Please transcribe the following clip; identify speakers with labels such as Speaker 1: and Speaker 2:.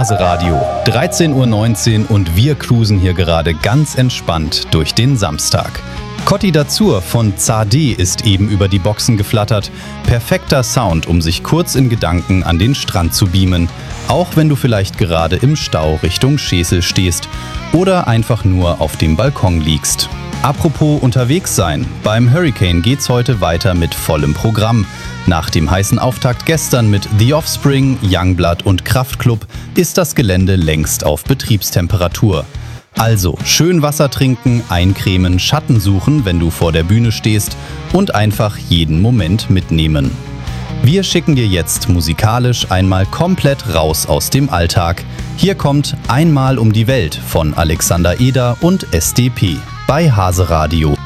Speaker 1: Hase Radio. 13:19 Uhr und wir cruisen hier gerade ganz entspannt durch den Samstag. Cotti d'Azur von Zade ist eben über die Boxen geflattert. Perfekter Sound, um sich kurz in Gedanken an den Strand zu beamen. Auch wenn du vielleicht gerade im Stau Richtung Schesel stehst oder einfach nur auf dem Balkon liegst. Apropos unterwegs sein, beim Hurricane geht's heute weiter mit vollem Programm. Nach dem heißen Auftakt gestern mit The Offspring, Youngblood und Kraftklub ist das Gelände längst auf Betriebstemperatur. Also schön Wasser trinken, eincremen, Schatten suchen, wenn du vor der Bühne stehst und einfach jeden Moment mitnehmen. Wir schicken dir jetzt musikalisch einmal komplett raus aus dem Alltag. Hier kommt Einmal um die Welt von Alexander Eder und SDP bei Hase Radio.